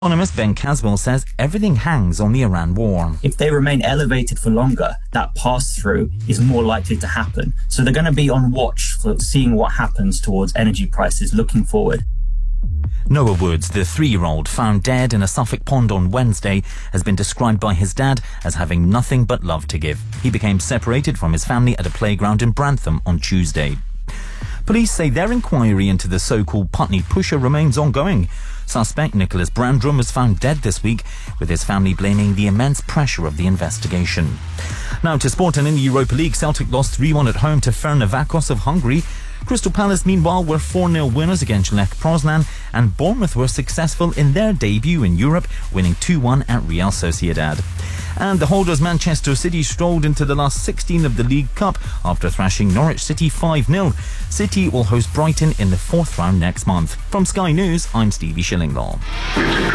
Economist Ben Caswell says everything hangs on the Iran war. If they remain elevated for longer, that pass-through is more likely to happen. So they're going to be on watch for seeing what happens towards energy prices looking forward. Noah Woods, the 3-year-old found dead in a Suffolk pond on Wednesday, has been described by his dad as having nothing but love to give. He became separated from his family at a playground in Brantham on Tuesday. Police say their inquiry into the so-called Putney pusher remains ongoing. Suspect Nicholas Brandrum was found dead this week, with his family blaming the immense pressure of the investigation. Now to sport, and in the Europa League, Celtic lost 3-1 at home to Ferencváros of Hungary. Crystal Palace, meanwhile, were 4-0 winners against Lech Poznan, and Bournemouth were successful in their debut in Europe, winning 2-1 at Real Sociedad. And the holders Manchester City strolled into the last 16 of the League Cup after thrashing Norwich City 5-0. City will host Brighton in the 4th round next month. From Sky News, I'm Stevie Shillinglaw.